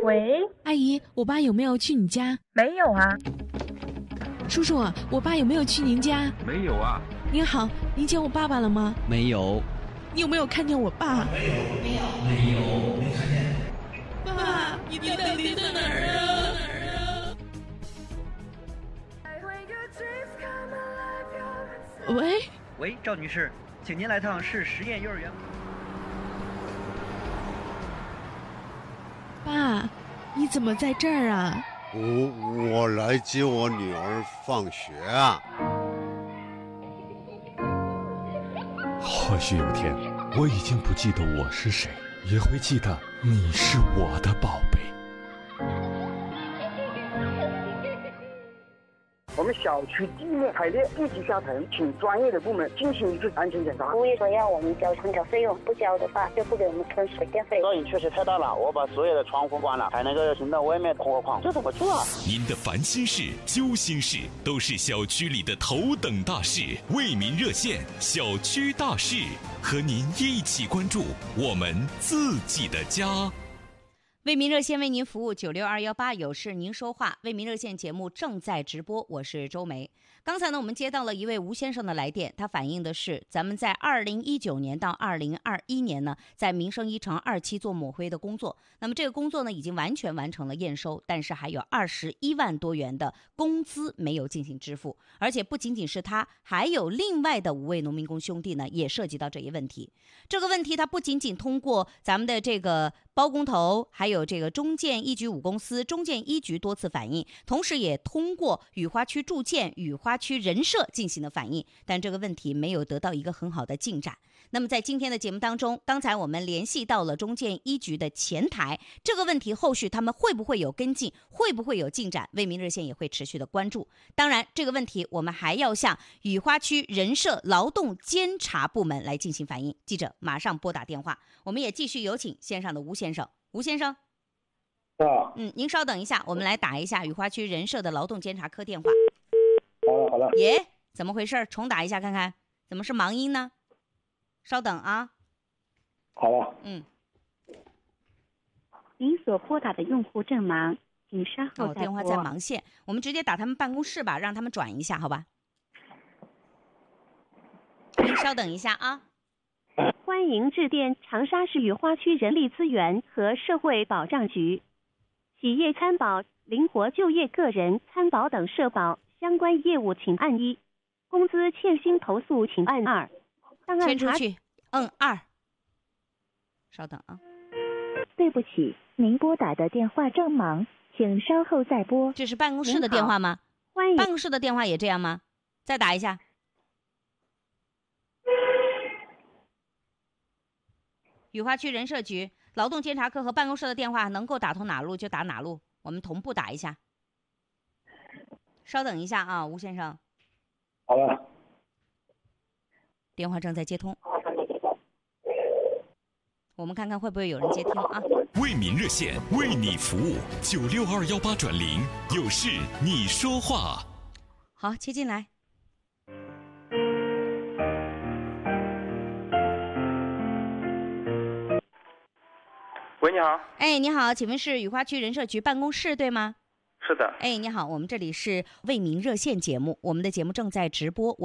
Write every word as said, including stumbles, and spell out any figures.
喂， 阿姨，我爸有没有去你家？ 没有啊。 叔叔，我爸有没有去您家？ 没有啊。 您好，您见我爸爸了吗？ 没有。 你有没有看见我爸？ 没有，没有，没有，没看见。 爸，你到底在哪儿啊？喂喂，赵女士，请您来趟市实验幼儿园。 爸，你怎么在这儿啊？ 我我来接我女儿放学啊。 或许有天我已经不记得我是谁，也会记得你是我的宝贝。 我们小区地面排列地基下沉，请专业的部门进行一次安全检查。 物业说要我们交空调费用，不交的话就不给我们分水电费。 噪音确实太大了，我把所有的窗户关了，还能够听到外面火况，这怎么做啊？ 您的烦心事、揪心事都是小区里的头等大事，为民热线小区大事，和您一起关注我们自己的家。 为民热线为您服务，九六二幺八有事您说话。为民热线节目正在直播，我是周梅。刚才呢，我们接到了一位吴先生的来电，他反映的是咱们在二零一九年到二零二一年呢，在民生一城二期做抹灰的工作。那么这个工作呢，已经完全完成了验收，但是还有二十一万多元的工资没有进行支付，而且不仅仅是他，还有另外的五位农民工兄弟呢，也涉及到这一问题。这个问题他不仅仅通过咱们的这个包工头，还有有这个中建一局五公司、中建一局多次反映，同时也通过雨花区住建、雨花区人社进行了反映，但这个问题没有得到一个很好的进展。那么在今天的节目当中，刚才我们联系到了中建一局的前台，这个问题后续他们会不会有跟进，会不会有进展，为民热线也会持续的关注。当然这个问题我们还要向雨花区人社劳动监察部门来进行反映。记者马上拨打电话，我们也继续有请线上的吴先生。吴先生， 啊， 嗯，您稍等一下，我们来打一下雨花区人社的劳动监察科电话。 好了好了。 耶，怎么回事？重打一下看看，怎么是忙音呢？稍等啊。 好了。 嗯。 您所拨打的用户正忙，请稍后再拨。 哦，电话在忙线，我们直接打他们办公室吧，让他们转一下，好吧？您稍等一下啊。 欢迎致电长沙市雨花区人力资源和社会保障局。企业参保、灵活就业个人参保等社保相关业务请按一，工资欠薪投诉请按二。 签出去，嗯二。稍等啊。 对不起，您拨打的电话正忙，请稍后再拨。 这是办公室的电话吗？ 欢迎。 办公室的电话也这样吗？再打一下。雨花区人社局劳动监察科和办公室的电话能够打通哪路就打哪路，我们同步打一下。稍等一下啊，吴先生。 好了。 电话正在接通，我们看看会不会有人接听啊。 为民热线为你服务，九六二幺八转零，有事你说话。 好，接进来。 喂，你好。 哎，你好，请问是雨花区人社局办公室对吗？ 是的。 哎，你好，我们这里是为民热线节目，我们的节目正在直播。